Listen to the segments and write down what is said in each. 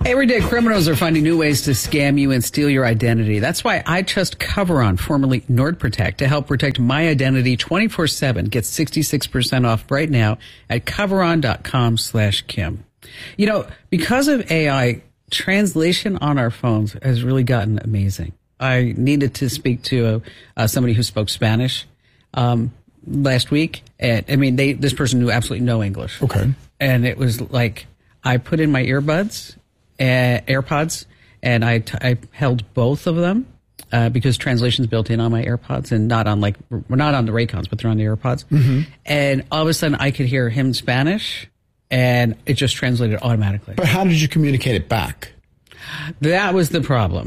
Every day, criminals are finding new ways to scam you and steal your identity. That's why I trust Coveron, formerly NordProtect, to help protect my identity 24/7. Get 66% off right now at Coveron.com/Kim. You know, because of AI, translation on our phones has really gotten amazing. I needed to speak to somebody who spoke Spanish last week. And I mean, this person knew absolutely no English. Okay. And it was like, I put in my AirPods, and I held both of them because translation's built in on my AirPods and not on we're not on the Raycons, but they're on the AirPods. Mm-hmm. And all of a sudden, I could hear him in Spanish, and it just translated automatically. But how did you communicate it back? That was the problem.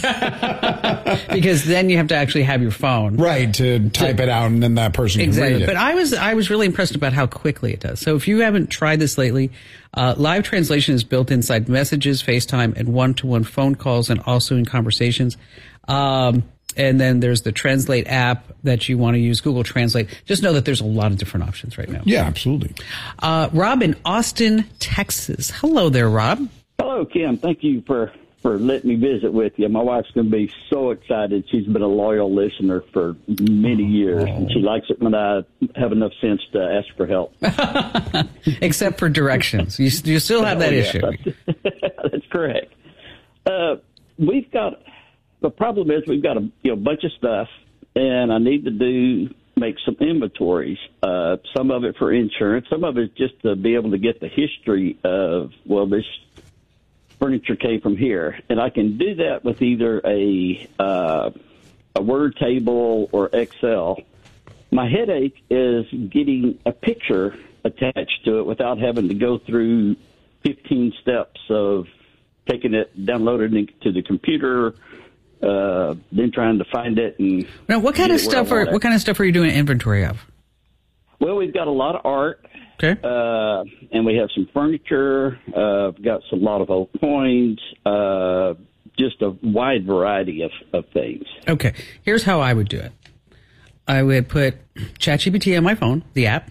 Because then you have to actually have your phone. Right, to type it out and then that person can read it. But I was really impressed about how quickly it does. So if you haven't tried this lately, live translation is built inside Messages, FaceTime, and one-to-one phone calls, and also in conversations. And then there's the Translate app that you want to use, Google Translate. Just know that there's a lot of different options right now. Yeah, absolutely. Rob in Austin, Texas. Hello there, Rob. Hello, Kim. Thank you for letting me visit with you. My wife's going to be so excited. She's been a loyal listener for many years, and she likes it when I have enough sense to ask for help. Except for directions. You still have that issue. That's correct. The problem is we've got a bunch of stuff, and I need to make some inventories. Some of it for insurance, some of it just to be able to get the history of, this furniture came from here, and I can do that with either a Word table or Excel. My headache is getting a picture attached to it without having to go through 15 steps of taking it, downloading it to the computer, then trying to find it. And now, what kind of stuff are you doing inventory of? Well, we've got a lot of art. Okay. And we have some furniture. We've got a lot of old coins, just a wide variety of things. Okay. Here's how I would do it. I would put ChatGPT on my phone, the app.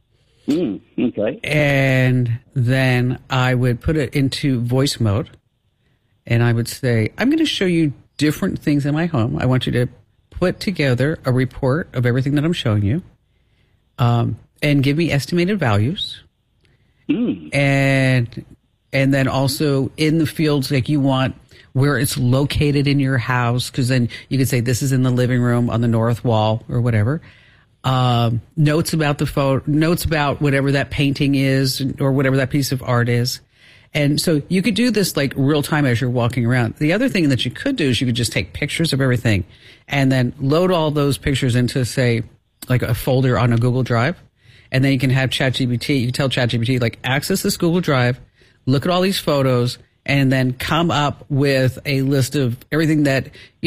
Okay. And then I would put it into voice mode. And I would say, I'm going to show you different things in my home. I want you to put together a report of everything that I'm showing you. And give me estimated values. And then also in the fields, like you want where it's located in your house, because then you could say this is in the living room on the north wall or whatever. Notes about the photo, notes about whatever that painting is or whatever that piece of art is. And so you could do this like real time as you're walking around. The other thing that you could do is you could just take pictures of everything and then load all those pictures into, say, like a folder on a Google Drive. And then you can have ChatGPT, you can tell ChatGPT, like, access this Google Drive, look at all these photos, and then come up with a list of everything that,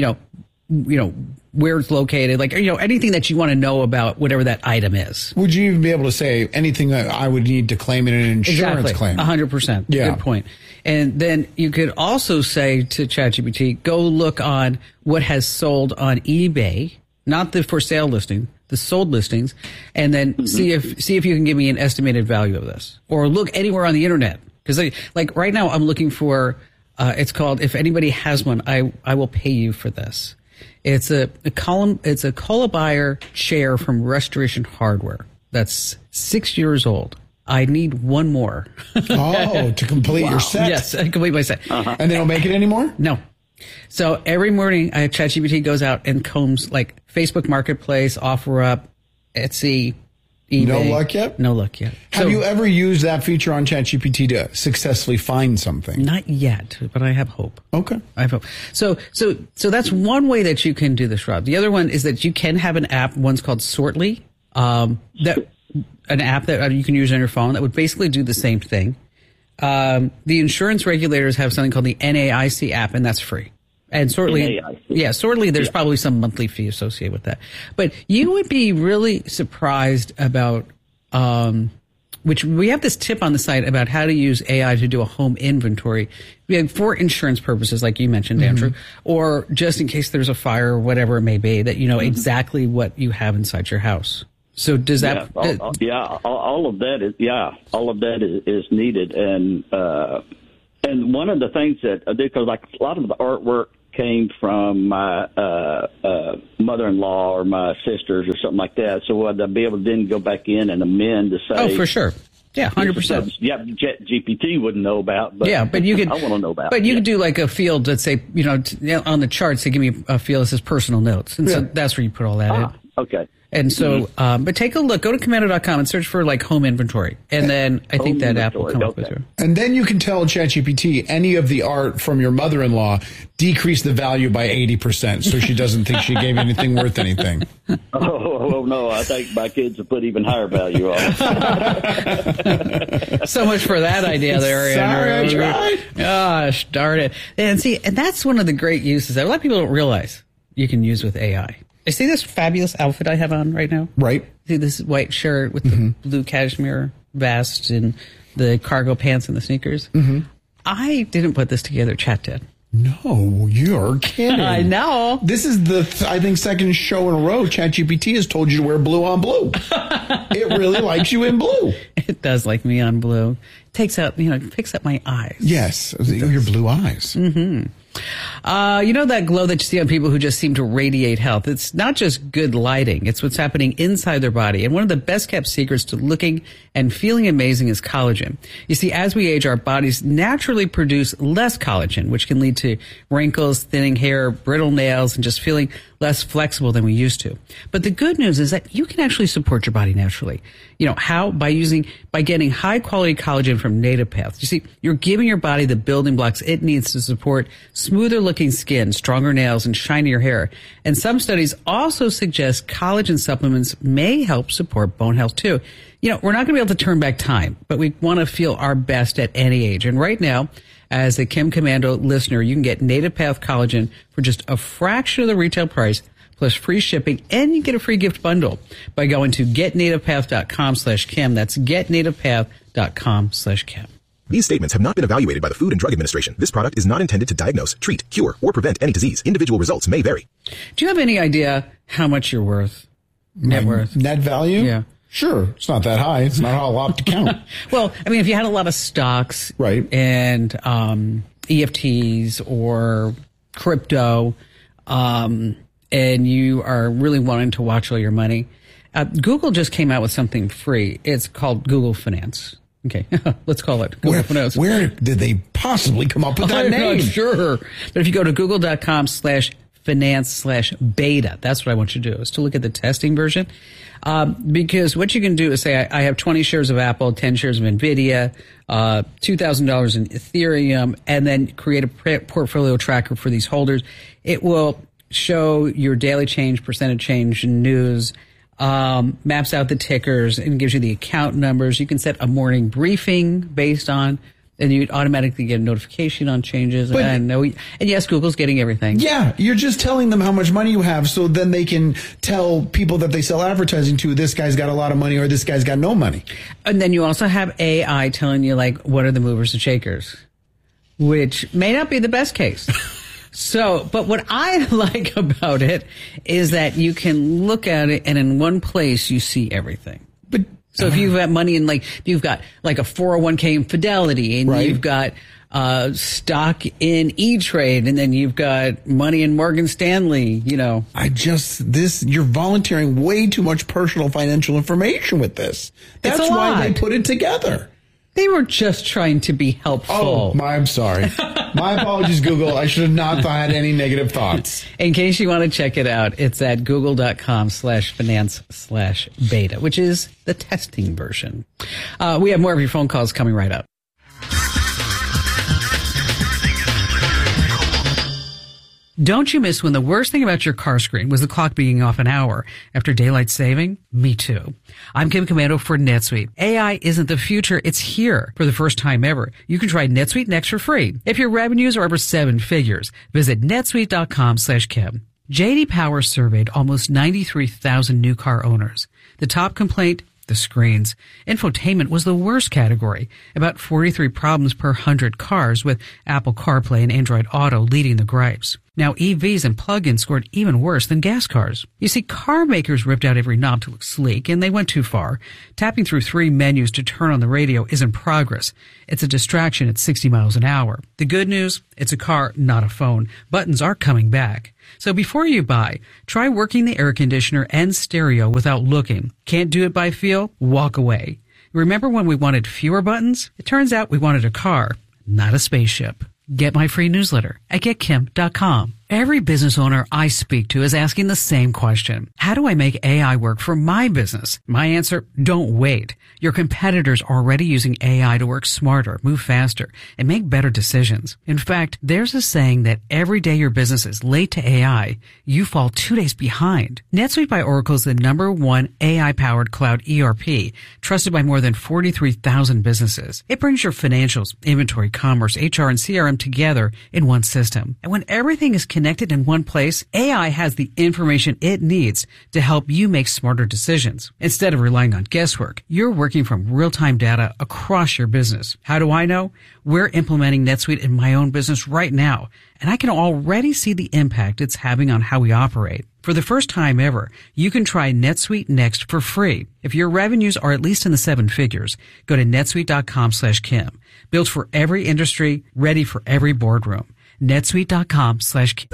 where it's located, like, anything that you want to know about whatever that item is. Would you even be able to say anything that I would need to claim in an insurance claim? 100%. Yeah. Good point. And then you could also say to ChatGPT, go look on what has sold on eBay, not the for sale listing, the sold listings, and then see if you can give me an estimated value of this, or look anywhere on the internet. Because like right now I'm looking for, it's called, if anybody has one, I will pay you for this. It's a Columbire chair from Restoration Hardware. That's 6 years old. I need one more. To complete your set. Yes, I complete my set. And they don't make it anymore? No. So every morning, ChatGPT goes out and combs like Facebook Marketplace, OfferUp, Etsy, eBay. No luck yet? No luck yet. Have you ever used that feature on ChatGPT to successfully find something? Not yet, but I have hope. Okay. I have hope. So that's one way that you can do this, Rob. The other one is that you can have an app. One's called Sortly. An app that you can use on your phone that would basically do the same thing. The insurance regulators have something called the NAIC app, and that's free. And Sortly, there's probably some monthly fee associated with that. But you would be really surprised about, which we have this tip on the site about how to use AI to do a home inventory for insurance purposes, like you mentioned, Andrew, or just in case there's a fire or whatever it may be, that you know exactly what you have inside your house. So does that? All of that is needed, and And one of the things that I do, because like a lot of the artwork came from my mother-in-law or my sisters or something like that. So would I be able to then go back in and amend to say? Oh, for sure. Yeah, 100%. Yeah, GPT wouldn't know about. But yeah, but you could. I want to know about. But you could do like a field that say, on the charts, they give me a field that says personal notes, and so that's where you put all that in. Okay. And so, but take a look. Go to Komando.com and search for like home inventory, and then I think that app will come up with you. And then you can tell ChatGPT any of the art from your mother-in-law decrease the value by 80%, so she doesn't think she gave anything worth anything. Oh no! I think my kids will put even higher value on it. So much for that idea there. Sorry, I tried. Gosh, darn it! And that's one of the great uses that a lot of people don't realize you can use with AI. You see this fabulous outfit I have on right now? Right. See this white shirt with the blue cashmere vest and the cargo pants and the sneakers? Mm-hmm. I didn't put this together. Chat did. No, you're kidding. I know. This is the, I think, second show in a row ChatGPT has told you to wear blue on blue. It really likes you in blue. It does like me on blue. Takes out, picks up my eyes. Yes, your blue eyes. Mm-hmm. That glow that you see on people who just seem to radiate health. It's not just good lighting. It's what's happening inside their body. And one of the best kept secrets to looking and feeling amazing is collagen. You see, as we age, our bodies naturally produce less collagen, which can lead to wrinkles, thinning hair, brittle nails, and just feeling less flexible than we used to. But the good news is that you can actually support your body naturally. How? By getting high quality collagen from Native Path. You see, you're giving your body the building blocks it needs to support smoother looking skin, stronger nails, and shinier hair. And some studies also suggest collagen supplements may help support bone health too. We're not going to be able to turn back time, but we want to feel our best at any age. And right now, as a Kim Komando listener, you can get Native Path collagen for just a fraction of the retail price, plus free shipping, and you get a free gift bundle by going to getnativepath.com/Kim. That's getnativepath.com/Kim. These statements have not been evaluated by the Food and Drug Administration. This product is not intended to diagnose, treat, cure, or prevent any disease. Individual results may vary. Do you have any idea how much you're worth? Net worth? Net value? Yeah. Sure. It's not that high. It's not a lot to count. Well, if you had a lot of stocks, right, and EFTs or crypto, and you are really wanting to watch all your money, Google just came out with something free. It's called Google Finance. Okay, let's call it Google Finance. Where did they possibly come up with that name? I'm not sure. But if you go to google.com/finance/beta, that's what I want you to do, is to look at the testing version. Because what you can do is say, I have 20 shares of Apple, 10 shares of NVIDIA, $2,000 in Ethereum, and then create a portfolio tracker for these holders. It will show your daily change, percentage change, news, maps out the tickers, and gives you the account numbers. You can set a morning briefing based on, and you automatically get a notification on changes. And yes, Google's getting everything. Yeah, you're just telling them how much money you have, so then they can tell people that they sell advertising to, this guy's got a lot of money or this guy's got no money. And then you also have AI telling you, like, what are the movers and shakers, which may not be the best case. But what I like about it is that you can look at it and in one place you see everything. So if you've got money in, you've got like a 401k in Fidelity, and you've got stock in E-Trade, and then you've got money in Morgan Stanley, you're volunteering way too much personal financial information with this. That's why they put it together. They were just trying to be helpful. Oh, I'm sorry. My apologies, Google. I should have not had any negative thoughts. In case you want to check it out, it's at google.com/finance/beta, which is the testing version. We have more of your phone calls coming right up. Don't you miss when the worst thing about your car screen was the clock being off an hour after daylight saving? Me too. I'm Kim Komando for NetSuite. AI isn't the future, it's here. For the first time ever, you can try NetSuite Next for free. If your revenues are over 7 figures, visit netsuite.com/Kim. J.D. Power surveyed almost 93,000 new car owners. The top complaint? The screens. Infotainment was the worst category, about 43 problems per 100 cars, with Apple CarPlay and Android Auto leading the gripes. Now EVs and plug-ins scored even worse than gas cars. You see, car makers ripped out every knob to look sleek, and they went too far. Tapping through 3 menus to turn on the radio isn't progress. It's a distraction at 60 miles an hour. The good news, it's a car, not a phone. Buttons are coming back. So before you buy, try working the air conditioner and stereo without looking. Can't do it by feel? Walk away. Remember when we wanted fewer buttons? It turns out we wanted a car, not a spaceship. Get my free newsletter at getkim.com. Every business owner I speak to is asking the same question. How do I make AI work for my business? My answer, don't wait. Your competitors are already using AI to work smarter, move faster, and make better decisions. In fact, there's a saying that every day your business is late to AI, you fall 2 days behind. NetSuite by Oracle is the #1 AI-powered cloud ERP, trusted by more than 43,000 businesses. It brings your financials, inventory, commerce, HR, and CRM together in one system. And when everything is connected in one place, AI has the information it needs to help you make smarter decisions. Instead of relying on guesswork, you're working from real-time data across your business. How do I know? We're implementing NetSuite in my own business right now, and I can already see the impact it's having on how we operate. For the first time ever, you can try NetSuite Next for free. If your revenues are at least in the 7 figures, go to netsuite.com/Kim. Built for every industry, ready for every boardroom. netsuite.com/Kim.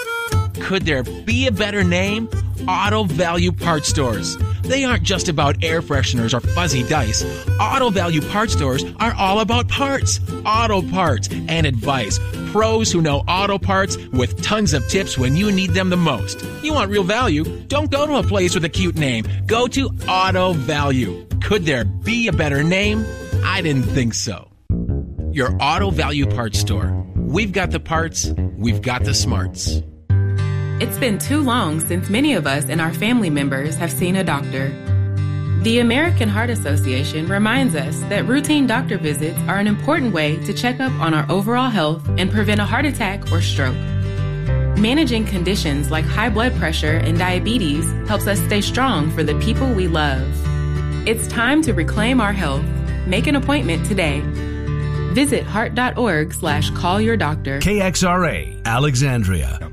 Could there be a better name? Auto Value Parts Stores. They aren't just about air fresheners or fuzzy dice. Auto Value Parts Stores are all about parts, auto parts, and advice. Pros who know auto parts with tons of tips when you need them the most. You want real value? Don't go to a place with a cute name. Go to Auto Value. Could there be a better name? I didn't think so. Your Auto Value Parts Store. We've got the parts, we've got the smarts. It's been too long since many of us and our family members have seen a doctor. The American Heart Association reminds us that routine doctor visits are an important way to check up on our overall health and prevent a heart attack or stroke. Managing conditions like high blood pressure and diabetes helps us stay strong for the people we love. It's time to reclaim our health. Make an appointment today. Visit heart.org/callyourdoctor. KXRA, Alexandria.